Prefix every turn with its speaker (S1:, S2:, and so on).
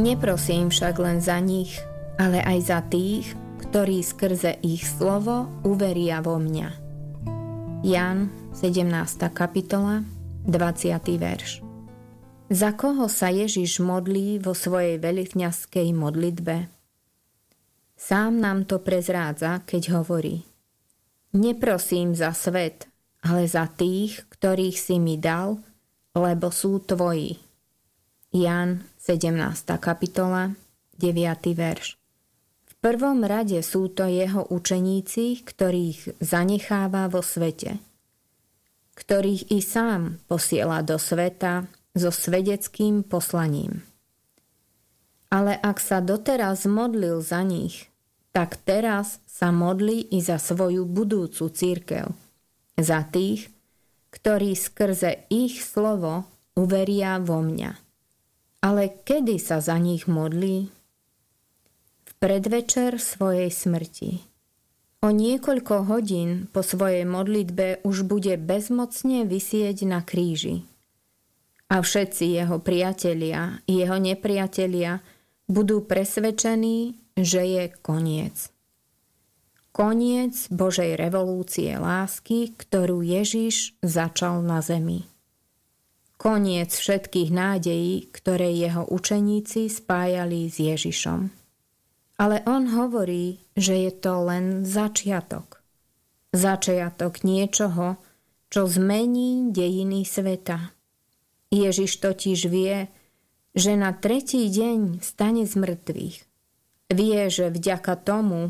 S1: Neprosím však len za nich, ale aj za tých, ktorí skrze ich slovo uveria vo mňa. Ján, 17. kapitola, 20. verš. Za koho sa Ježiš modlí vo svojej veľkňazskej modlitbe? Sám nám to prezrádza, keď hovorí: Neprosím za svet, ale za tých, ktorých si mi dal, lebo sú tvoji. Ján, 17. kapitola, 9. verš. V prvom rade sú to jeho učeníci, ktorých zanecháva vo svete, ktorých i sám posiela do sveta so svedeckým poslaním. Ale ak sa doteraz modlil za nich, tak teraz sa modlí i za svoju budúcu cirkev, za tých, ktorí skrze ich slovo uveria vo mňa. Ale kedy sa za nich modlí? V predvečer svojej smrti. O niekoľko hodín po svojej modlitbe už bude bezmocne visieť na kríži. A všetci jeho priatelia, jeho nepriatelia budú presvedčení, že je koniec. Koniec Božej revolúcie lásky, ktorú Ježiš začal na zemi. Koniec všetkých nádejí, ktoré jeho učeníci spájali s Ježišom. Ale on hovorí, že je to len začiatok. Začiatok niečoho, čo zmení dejiny sveta. Ježiš totiž vie, že na tretí deň vstane z mŕtvych. Vie, že vďaka tomu